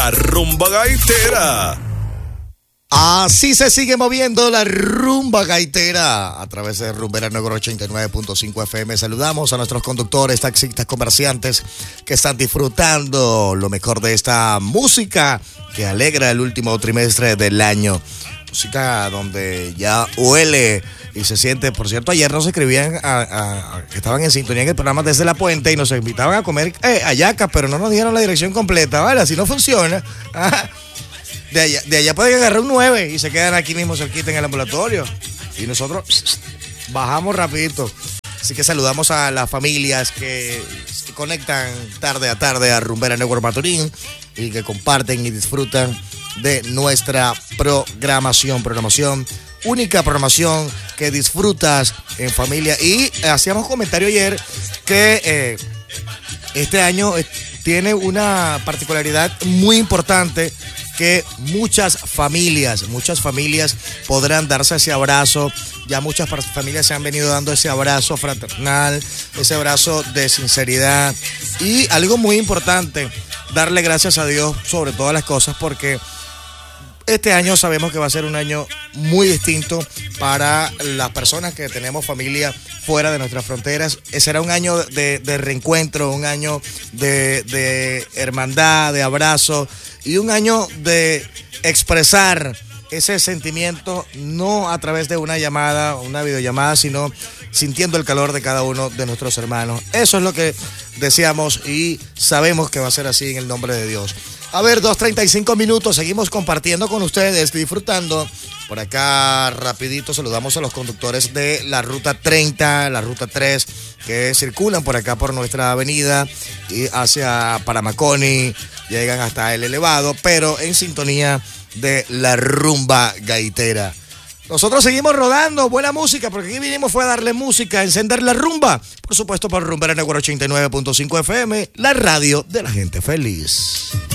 La rumba gaitera. Así se sigue moviendo la rumba gaitera a través de Rumbera Negro 89.5 FM. Saludamos a nuestros conductores, taxistas, comerciantes que están disfrutando lo mejor de esta música que alegra el último trimestre del año. Música donde ya huele y se siente. Por cierto, ayer nos escribían que estaban en sintonía en el programa Desde la Puente y nos invitaban a comer hallacas, pero no nos dijeron la dirección completa, ¿vale? Así no funciona. De allá pueden agarrar un 9 y se quedan aquí mismo cerquita en el ambulatorio. Y nosotros bajamos rapidito. Así que saludamos a las familias que se conectan tarde a tarde a Rumbera Network Maturín y que comparten y disfrutan de nuestra programación. Única programación que disfrutas en familia. Y hacíamos comentario ayer que este año tiene una particularidad muy importante, que muchas familias podrán darse ese abrazo. Ya muchas familias se han venido dando ese abrazo fraternal, ese abrazo de sinceridad. Y algo muy importante, darle gracias a Dios sobre todas las cosas, porque este año sabemos que va a ser un año muy distinto para las personas que tenemos familia fuera de nuestras fronteras. Será un año de reencuentro, un año de hermandad, de abrazo y un año de expresar ese sentimiento no a través de una llamada, una videollamada, sino sintiendo el calor de cada uno de nuestros hermanos. Eso es lo que deseamos y sabemos que va a ser así en el nombre de Dios. A ver, 2:35 minutos, seguimos compartiendo con ustedes, disfrutando. Por acá, rapidito, saludamos a los conductores de la Ruta 30, la Ruta 3, que circulan por acá por nuestra avenida y hacia Paramaconi, llegan hasta el elevado, pero en sintonía de la rumba gaitera. Nosotros seguimos rodando buena música, porque aquí vinimos fue a darle música, a encender la rumba. Por supuesto, por Rumbera Network 89.5 FM, la radio de la gente feliz.